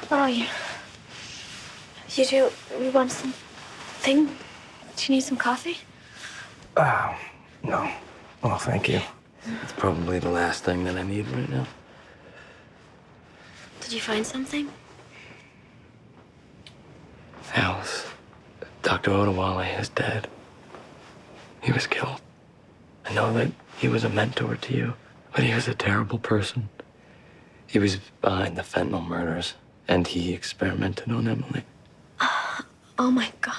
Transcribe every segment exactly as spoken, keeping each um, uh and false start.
Oh, you. You do. We want something? Do you need some coffee? Oh, no. Oh, thank you. It's probably the last thing that I need right now. Did you find something? Alice, Doctor Odewale is dead. He was killed. I know that he was a mentor to you, but he was a terrible person. He was behind the fentanyl murders, and he experimented on Emily. Uh, oh, my God.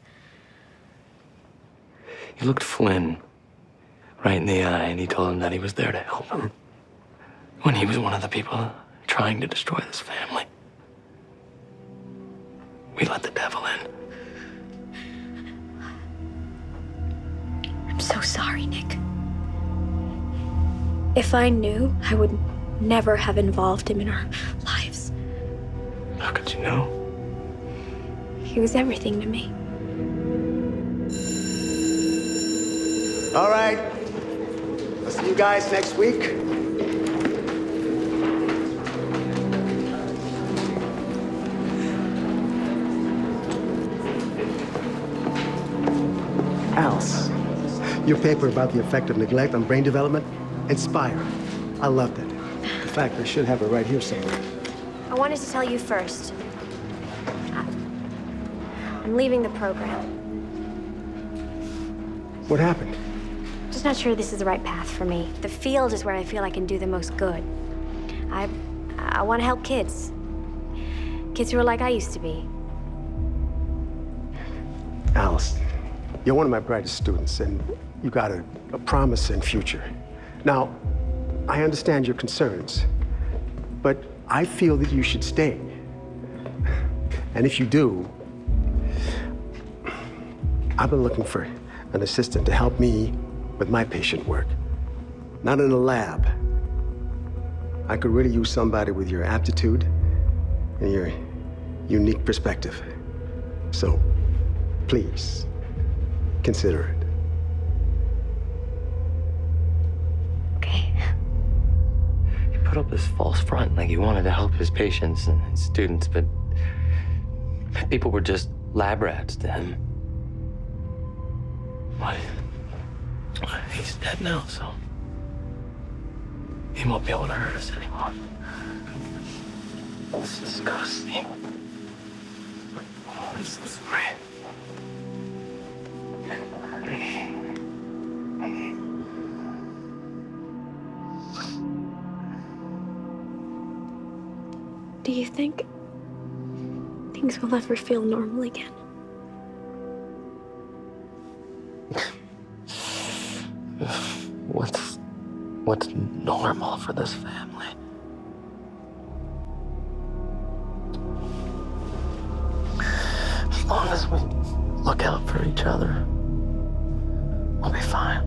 He looked Flynn right in the eye, and he told him that he was there to help him when he was one of the people trying to destroy this family. We let the devil in. I'm so sorry, Nick. If I knew, I would never have involved him in our lives. How could you know? He was everything to me. All right. I'll see you guys next week. Alice, your paper about the effect of neglect on brain development, inspired. I loved it. In fact, I should have it right here somewhere. I wanted to tell you first. I'm leaving the program. What happened? Just not sure this is the right path for me. The field is where I feel I can do the most good. I, I want to help kids. Kids who are like I used to be. Alice, you're one of my brightest students, and you got a, a promising future. Now, I understand your concerns, but I feel that you should stay. And if you do, I've been looking for an assistant to help me with my patient work. Not in a lab. I could really use somebody with your aptitude and your unique perspective. So, please, consider it. Okay. He put up this false front, like he wanted to help his patients and his students, but people were just lab rats to him. Why? He's dead now, so he won't be able to hurt us anymore. It's disgusting. I'm so sorry. Do you think things will ever feel normal again? What's what's normal for this family? As long as we look out for each other, we'll be fine.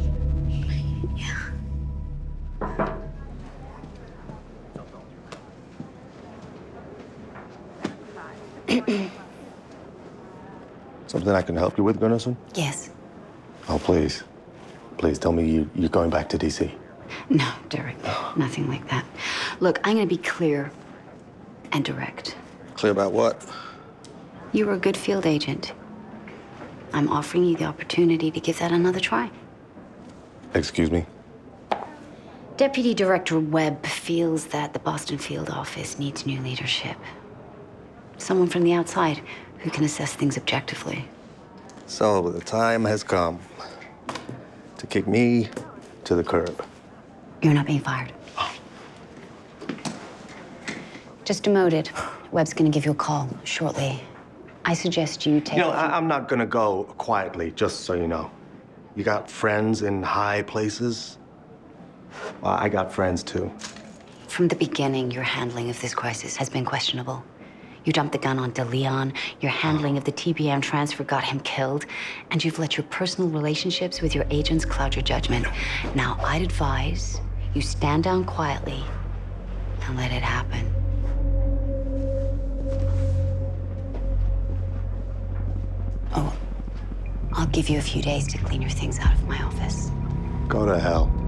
Yeah. Something I can help you with, Gunnison? Yes. Oh, please. Please tell me you, you're going back to D C. No, Derek, nothing like that. Look, I'm gonna be clear and direct. Clear about what? You were a good field agent. I'm offering you the opportunity to give that another try. Excuse me? Deputy Director Webb feels that the Boston field office needs new leadership. Someone from the outside who can assess things objectively. So the time has come to kick me to the curb. You're not being fired. Just demoted. Webb's gonna give you a call shortly. I suggest you take... You know, I I'm not gonna go quietly, just so you know. You got friends in high places? Well, I got friends too. From the beginning, your handling of this crisis has been questionable. You dumped the gun on DeLeon, your handling of the T B M transfer got him killed, and you've let your personal relationships with your agents cloud your judgment. Now, I'd advise you stand down quietly and let it happen. Oh, I'll give you a few days to clean your things out of my office. Go to hell.